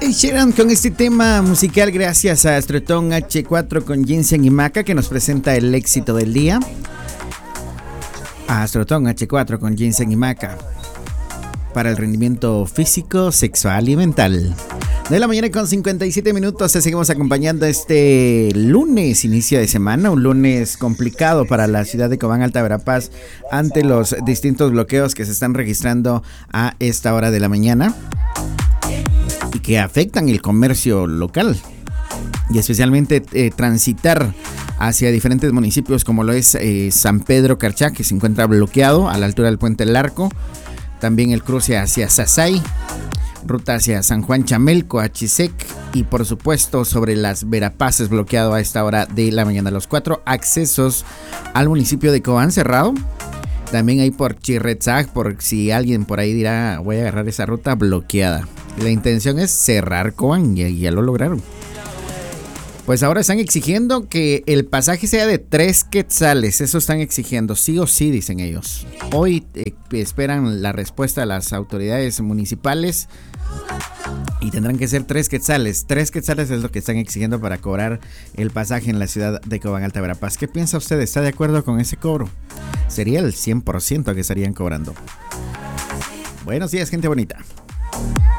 Ed Sheeran con este tema musical gracias a Astrotón H4 con Ginseng y Maca que nos presenta el éxito del día. Astrotón H4 con Ginseng y Maca para el rendimiento físico, sexual y mental. De la mañana con 57 minutos, te seguimos acompañando este lunes, inicio de semana, un lunes complicado para la ciudad de Cobán, Alta Verapaz, ante los distintos bloqueos que se están registrando a esta hora de la mañana y que afectan el comercio local y especialmente transitar hacia diferentes municipios como lo es San Pedro Carchá, que se encuentra bloqueado a la altura del Puente del Arco, también el cruce hacia Sasay, ruta hacia San Juan Chamelco, Achisec y por supuesto sobre las Verapaces bloqueado a esta hora de la mañana. Los 4 accesos al municipio de Cobán cerrado. También hay por Chirretzag, por si alguien por ahí dirá voy a agarrar esa ruta, bloqueada. La intención es cerrar Cobán y ya lo lograron. Pues ahora están exigiendo que el pasaje sea de 3 quetzales. Eso están exigiendo, sí o sí, dicen ellos. Hoy esperan la respuesta de las autoridades municipales y tendrán que ser 3 quetzales. 3 quetzales es lo que están exigiendo para cobrar el pasaje en la ciudad de Cobán, Alta Verapaz. ¿Qué piensa usted? ¿Está de acuerdo con ese cobro? Sería el 100% que estarían cobrando. Buenos días, gente bonita.